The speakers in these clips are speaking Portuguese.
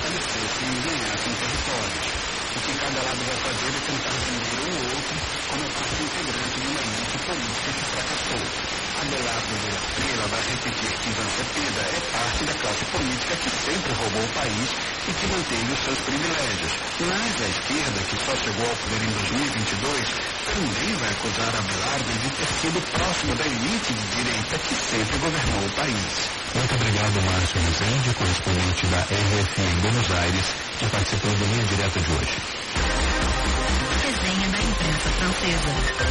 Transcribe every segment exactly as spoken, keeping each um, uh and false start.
fortalecessem e ganhassem territórios. O que cada lado vai fazer é tentar vender um outro como parte integrante de uma elite política que fracassou. Abelardo Vieira Freira vai repetir que Ivan Cepeda é parte da classe política que sempre roubou o país e que manteve os seus privilégios. Mas a esquerda, que só chegou ao poder em dois mil e vinte e dois, também vai acusar Abelardo de ter sido próximo da elite de direita que sempre governou o país. Muito obrigado, Márcio Rezende, correspondente da R F I em Buenos Aires, que participou do Linha Direta de hoje. Resenha da imprensa francesa.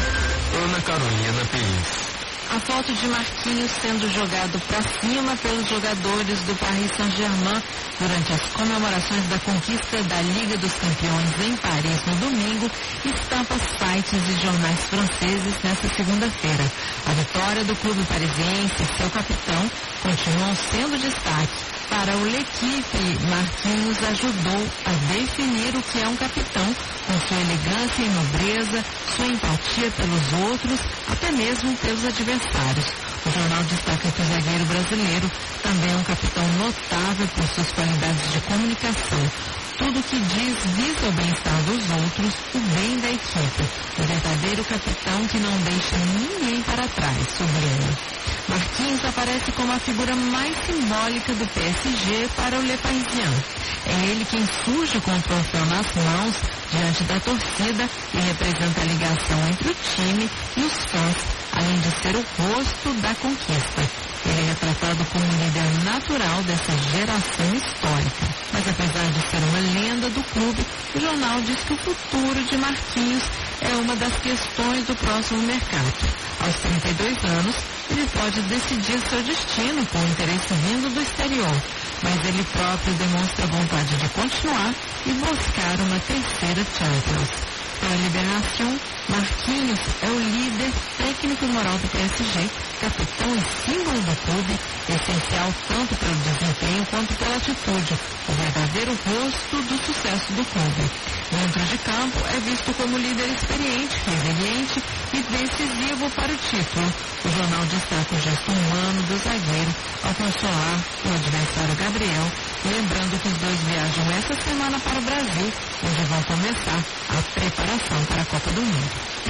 Ana Carolina Pires. A foto de Marquinhos sendo jogado para cima pelos jogadores do Paris Saint-Germain durante as comemorações da conquista da Liga dos Campeões em Paris no domingo estampa sites e jornais franceses nesta segunda-feira. A vitória do clube parisiense e seu capitão continuam sendo destaque. Para o L'Équipe, Marquinhos ajudou a definir o que é um capitão, com sua elegância e nobreza, sua empatia pelos outros, até mesmo pelos adversários. O jornal destaca que o zagueiro brasileiro também é um capitão notável por suas qualidades de comunicação. Tudo que diz visa o bem-estar dos outros, o bem da equipe. O verdadeiro capitão que não deixa ninguém para trás, sublinha. Marquinhos aparece como a figura mais simbólica do P S G para o Le Parisien. É ele quem surge com o troféu nas mãos diante da torcida e representa a ligação entre o time e os fãs, além de ser o rosto da conquista. Ele é retratado como um líder natural dessa geração histórica. Mas apesar de ser uma lenda do clube, o jornal diz que o futuro de Marquinhos é uma das questões do próximo mercado. Aos trinta e dois anos, ele pode decidir seu destino com interesse vindo do exterior, mas ele próprio demonstra vontade de continuar e buscar uma terceira Champions. Para a Liberação, Marquinhos é o líder técnico e moral do P S G, capitão e símbolo do clube, essencial tanto pelo desempenho quanto pela atitude, o verdadeiro rosto do sucesso do clube. Dentro de campo, é visto como líder experiente, resiliente e decisivo para o título. O jornal destaca o gesto humano do zagueiro ao consolar o adversário Gabriel, lembrando que os dois viajam essa semana para o Brasil, onde vão começar a preparação para a Copa do Mundo.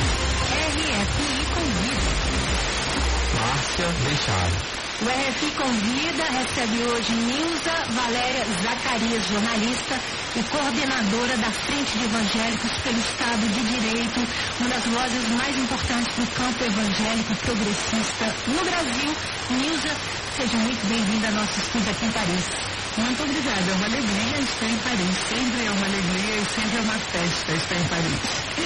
R F I convida. Márcia Deixado. O R F I Convida recebe hoje Nilza Valéria Zacarias, jornalista e coordenadora da Frente de Evangélicos pelo Estado de Direito, uma das vozes mais importantes do campo evangélico progressista no Brasil. Nilza, seja muito bem-vinda ao nosso estúdio aqui em Paris. Muito obrigada, é uma alegria estar em Paris, sempre é uma alegria e sempre é uma festa estar em Paris.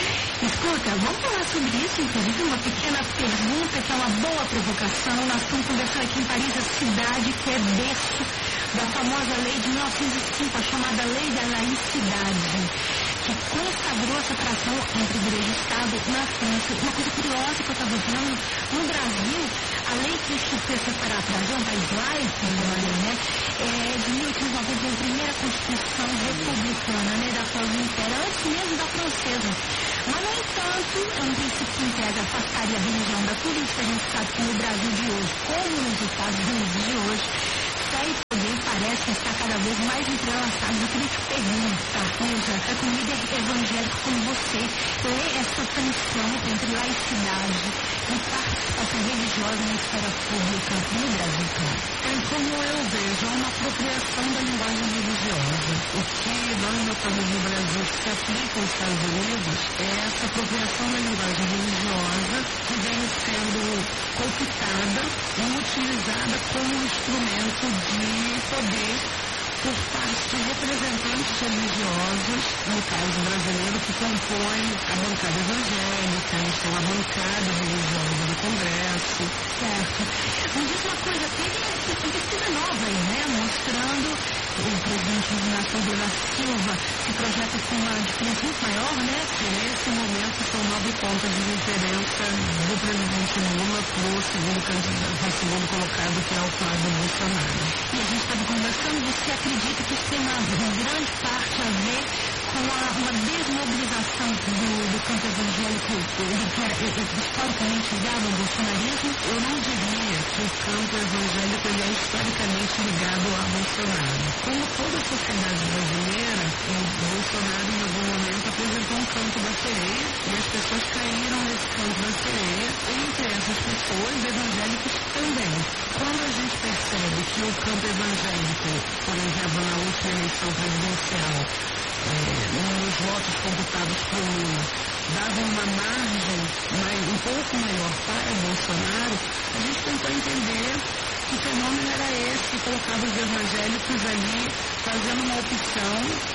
Escuta, vamos falar sobre isso, inclusive uma pequena pergunta que é uma boa provocação. Nós estamos conversando aqui em Paris, a cidade que é berço da famosa lei de mil novecentos e cinco, a chamada Lei da Laicidade, que consagrou a separação entre igreja e Estado na França. Uma coisa curiosa que eu estava vendo, no Brasil, a lei que instituiu a separação, Brasil é um país laico, né, é de mil oitocentos e noventa, a primeira Constituição republicana, né, da qual impera, antes mesmo da francesa. Mas, no entanto, é um princípio que integra, afastaria a religião da tudo isso que a gente sabe que no Brasil de hoje, como nos Estados Unidos de hoje, fé e poder parecem estar cada vez mais entrelaçados. Eu queria te perguntar, Nilza, é com um líder evangélico como você, lê essa tensão entre laicidade e participação religiosa na esfera pública no Brasil, claro? É como eu vejo, é uma apropriação da linguagem religiosa. O que nós notamos no Brasil que se aplica aos Estados Unidos é essa apropriação da linguagem religiosa que vem sendo cooptada e utilizada como um instrumento de poder por parte de representantes religiosos, no caso brasileiro, que compõem a bancada evangélica, então a bancada religiosa do Congresso. Certo. Me diz uma coisa, teve uma pesquisa nova aí, né, mostrando o presidente Inácio Lula da Silva se projeta com uma diferença muito maior, né? E nesse momento são nove pontos de diferença do presidente Lula para o segundo candidato, para o segundo colocado, que é o Flávio Bolsonaro. E a gente estava conversando, você acredita que isso tem uma grande parte a ver com a, uma desmobilização do, do campo evangélico, ele, que era historicamente ligado ao bolsonarismo? Eu não diria que o campo evangélico ele é historicamente ligado a Bolsonaro. Como toda a sociedade brasileira, o Bolsonaro em algum momento apresentou um canto da sereia e as pessoas caíram nesse canto da sereia. Entre essas pessoas, evangélicos também. Quando a gente percebe que o campo evangélico, por exemplo, na última eleição presidencial, é, nos votos computados por Lula, dava uma margem mais, um pouco maior para Bolsonaro, a gente tentou entender que fenômeno era esse que colocava os evangélicos ali fazendo uma opção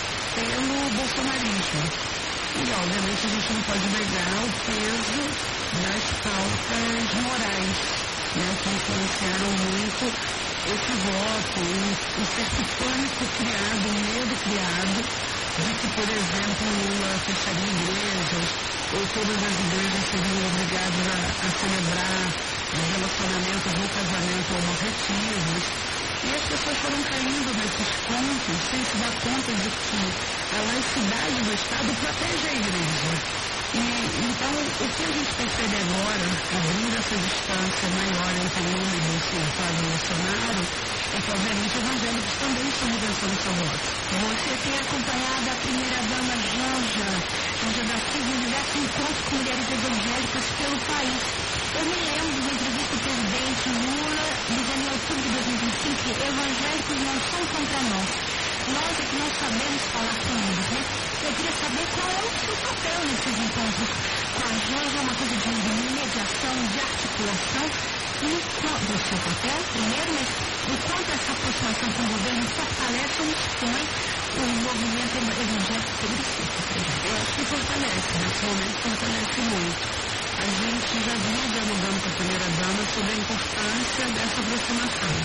pelo bolsonarismo. E, obviamente, a gente não pode negar o peso das pautas morais, né, que influenciaram muito esse voto, um, um certo pânico criado, um medo criado de que, por exemplo, Lula fecharia igrejas, ou todas as igrejas seriam obrigadas a, a celebrar relacionamentos ou casamento homoafetivos. E as pessoas foram caindo nesses contos sem se dar conta de que a laicidade do Estado protege a igreja. E, então, o que a gente percebe agora, abrindo essa distância maior entre Lula e Bolsonaro, Bolsonaro, é que, obviamente, evangélicos também estão mudando seu voto. Você tem acompanhado a primeira-dama Janja, Janja da Silva, em diversos encontros com mulheres evangélicas pelo país. Eu me lembro de uma entrevista do presidente Lula, dizendo em outubro de dois mil e vinte e cinco que evangélicos não são contra nós. Nós é que não sabemos falar com eles, né? Eu queria saber qual é o seu papel nesses encontros com a Janja, uma coisa de mediação, de articulação, e qual o seu papel, primeiro, mas o quanto essa aproximação com o governo fortalece ou expõe o movimento evangélico progressista. Eu acho que fortalece, nesse momento fortalece muito. A gente já vinha dialogando com a primeira-dama sobre a importância dessa aproximação.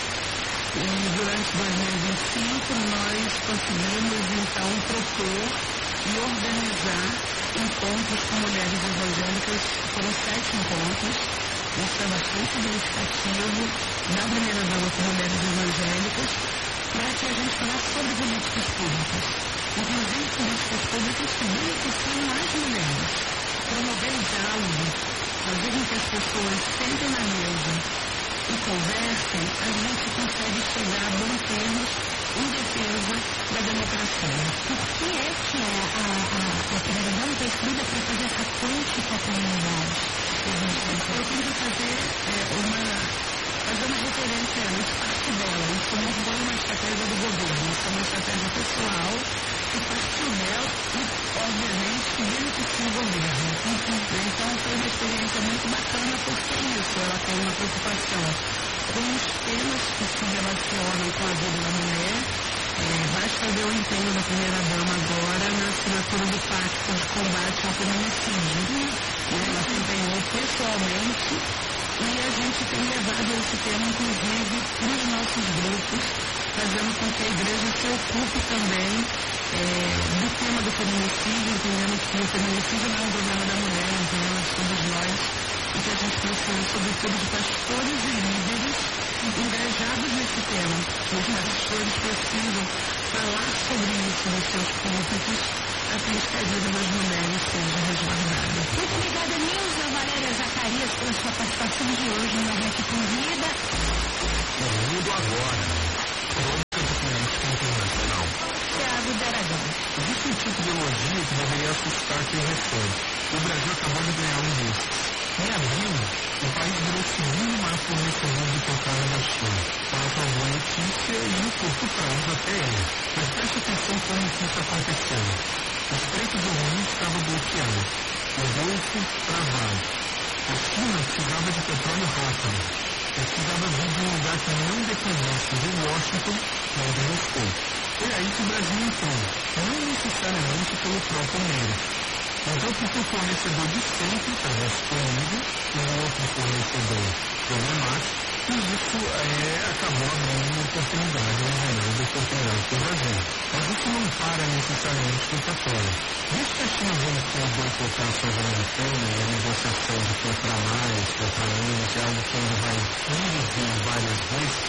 E durante dois mil e vinte e cinco nós conseguimos então propor e organizar encontros com mulheres evangélicas, foram sete encontros. Isso é bastante significativo da primeira-dama com mulheres evangélicas, para que a gente falasse sobre políticas públicas. Inclusive políticas públicas que beneficiam mais mulheres. Promover o diálogo, fazer com que as pessoas sentem na mesa e conversem, a gente consegue chegar a bons termos em defesa da democracia. Por que é que a, a, a, a primeira-dama está escolhida para fazer essa ponte com a comunidade? Eu queria fazer é, uma, fazer uma referência antes, parte dela. Isso não foi uma estratégia do governo, isso é uma estratégia pessoal que partiu dela e, obviamente, que beneficia o governo. Então, foi uma experiência muito bacana porque isso, ela tem uma preocupação com os temas que se relacionam com a vida da mulher. É, basta ver o empenho da primeira-dama agora na assinatura do Pacto de Combate ao Feminicídio. Ela se empenhou pessoalmente e a gente tem levado esse tema, inclusive, para os nossos grupos, fazendo com que a igreja se ocupe também é, do tema do feminicídio, entendendo que o feminicídio não é um problema da mulher, é um problema de todos nós, e que a gente precisa, sobretudo, de pastores e líderes engajados nesse tema. Os pastores precisam falar sobre isso nos seus púlpitos, a fim de que a vida das mulheres seja resguardada. Muito obrigada, Nilza Valéria Zacarias, pela sua participação de hoje no Noite Convida. O mundo agora. Crônica de política internacional. Thiago D'Aragão. Existe um tipo de elogio que deveria assustar quem recebe. O Brasil acabou de ganhar um desses. Em abril, o país virou o segundo mapa fornecedor de petróleo da China. Ela foi uma boa notícia e, no curto prazo, até é. Mas preste atenção como isso aconteceu. O Estreito de Hormuz estava bloqueado. O Golfo travado. A China precisava de petróleo rápido. Precisava vir de um lugar que não dependesse de Washington, mas de Moscou. Foi aí que o Brasil entrou, não necessariamente pelo próprio mérito. Então, porque o fornecedor de sempre estava disponível, e um outro fornecedor problemático, e isso é, acabou abrindo uma oportunidade, uma grande oportunidade para o Brasil. Mas isso não para necessariamente no petróleo. Desde que a China voltou a boicotar suas americanas e a negociação de comprar mais, comprar menos, é algo que ainda vai induzir várias vezes,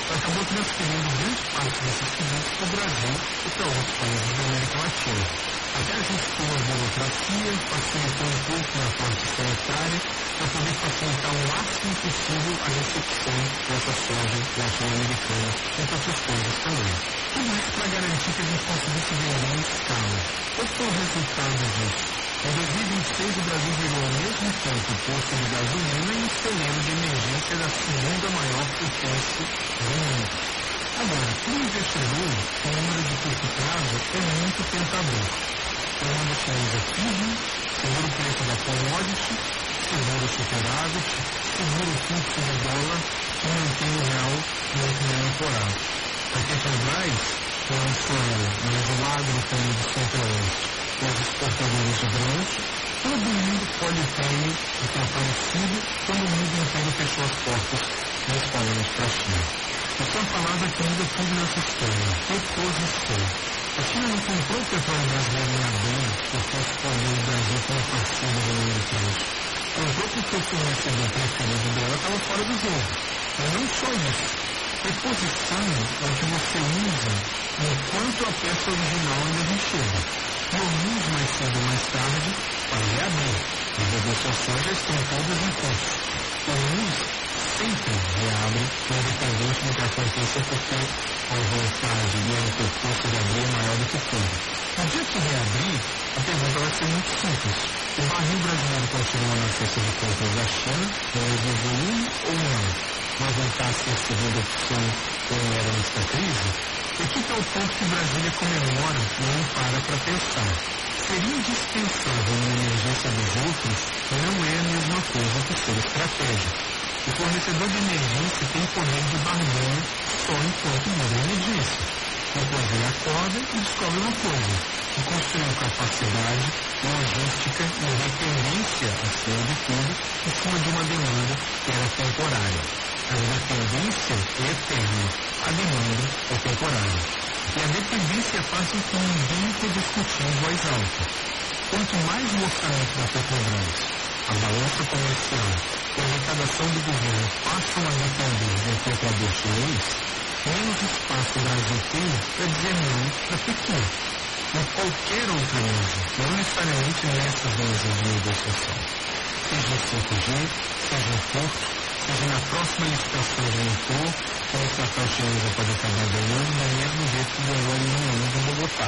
acabou transferindo grande parte desses pedidos para o Brasil e para outros países da América Latina. Até ajustou a burocracia, facilitou um pouco na parte sanitária, para poder facilitar o máximo possível a recepção dessa soja latino-americana, entre outras coisas também. Tudo isso para garantir que a gente conseguisse vender em escala. Qual foi o resultado disso? Em dois mil e vinte e seis, o Brasil virou ao mesmo tempo o posto de gasolina e o celeiro de emergência da segunda maior potência do mundo. Agora, para o investidor, o número de curto prazo é muito tentador. Seguro chinesa FIB, seguro preço da commodity, seguro superávit, seguro fluxo de dólar e mantém o real muito monitorado. A Petrobras, não só ela, mas o agro também do Centro-Oeste e os exportadores de grãos, todo mundo pode ter o que é parecido quando o mundo inteiro fechou as portas, principalmente para a China. Então a palavra que muda tudo nessa história, reposição. A China não comprou o petróleo brasileiro em abril porque escolheu o Brasil como parceiro da União Europeia. Comprou porque o fornecedor preferido dela estava fora do jogo. Mas não só isso. Reposição é o que você usa enquanto a peça original ainda não chega. E alguns mais cedo ou mais tarde vai reabrir. As negociações já estão todas em curso. Alguns sempre reabrem, independente do que aconteça, porque a vontade e a importância de abrir é maior do que tudo. No dia que reabrir, a pergunta vai ser muito simples. O barril brasileiro continua na cesta de compras da China, no mesmo volume ou não? Vai voltar a ser a segunda opção como era antes da crise? E aqui está o ponto que Brasília comemora e não para para pensar. Seria indispensável uma emergência dos outros, não é a mesma coisa que ser estratégico. O fornecedor de emergência tem poder de barganha só enquanto dura a emergência. Depois ele acorda e descobre uma coisa, que construiu capacidade, logística e independência, acima de tudo, em cima de uma demanda que era temporária. A independência é eterna, a demanda é temporária. E a dependência faz com que ninguém está discutindo em voz alta. Quanto mais o orçamento da Petrobras, a balança comercial e a arrecadação do governo passam a depender do comprador chinês, menos espaço o Brasil tem para dizer não para Pequim. Em qualquer outra mesa, não necessariamente nessas mesas de negociação. Seja em cinco G, seja em Porto, seja na próxima licitação de motor, que a estatal chinesa pode acabar ganhando do mesmo jeito que ganhou ali no ano de Bogotá.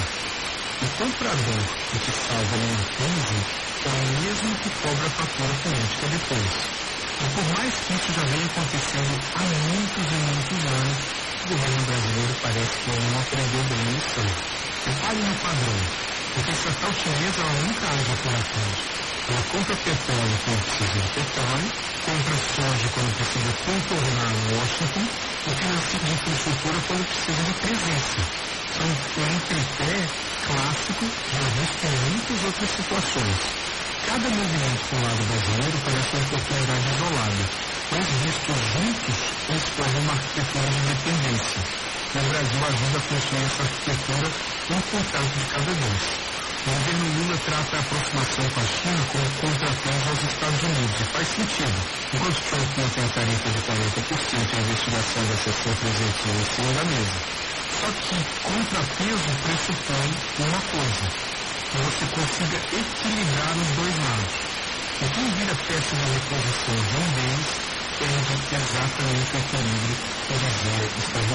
O comprador que te salva ali no quinze é o mesmo que cobra a fatura política depois. E por mais que isso já venha acontecendo há muitos e muitos anos, o governo brasileiro parece que não aprendeu bem a lição. Repare no padrão, porque a estatal chinesa ela nunca age por acaso. Ela compra petróleo quando precisa de petróleo, compra soja quando precisa contornar Washington e financia infraestrutura quando precisa de presença. São um tripé clássico já visto em muitas outras situações. Cada movimento para o lado brasileiro parece uma oportunidade isolada, mas vistos juntos, eles formam uma arquitetura de dependência. O Brasil ajuda a construir essa arquitetura um contato de cada vez. O governo Lula trata a aproximação com a China como contrapeso aos Estados Unidos, e faz sentido. Enquanto Trump mantém a tarifa de quarenta por cento e a investigação da seção presentinha em cima da mesa. Só que contrapeso pressupõe uma coisa, que você consiga equilibrar os dois lados. E quem vira peça de reposição de um deles perde exatamente o equilíbrio que dizia estar no